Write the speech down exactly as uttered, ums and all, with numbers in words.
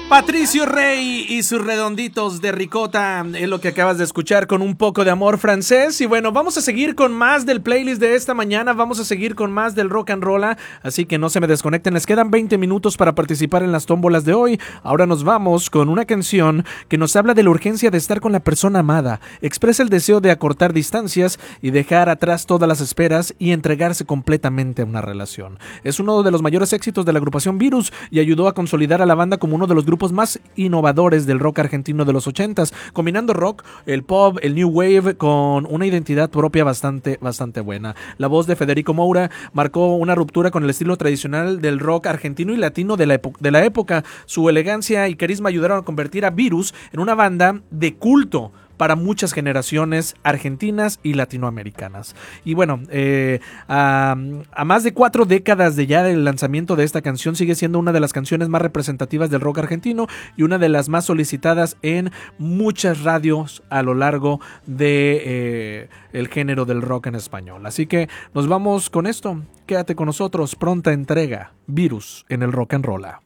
Patricio Rey y sus redonditos de ricota es lo que acabas de escuchar con un poco de amor francés. Y bueno, vamos a seguir con más del playlist de esta mañana, vamos a seguir con más del rock and roll, así que no se me desconecten, les quedan veinte minutos para participar en las tómbolas de hoy. Ahora nos vamos con una canción que nos habla de la urgencia de estar con la persona amada, expresa el deseo de acortar distancias y dejar atrás todas las esperas y entregarse completamente a una relación. Es uno de los mayores éxitos de la agrupación Virus y ayudó a consolidar a la banda como uno de los grupos más innovadores del rock argentino de los ochentas, combinando rock, el pop, el new wave con una identidad propia bastante, bastante buena. La voz de Federico Moura marcó una ruptura con el estilo tradicional del rock argentino y latino de la, epo- de la época. Su elegancia y carisma ayudaron a convertir a Virus en una banda de culto para muchas generaciones argentinas y latinoamericanas. Y bueno, eh, a, a más de cuatro décadas de ya del lanzamiento de esta canción, sigue siendo una de las canciones más representativas del rock argentino y una de las más solicitadas en muchas radios a lo largo de eh, el género del rock en español. Así que nos vamos con esto. Quédate con nosotros, pronta entrega, Virus en el Rock and Roll.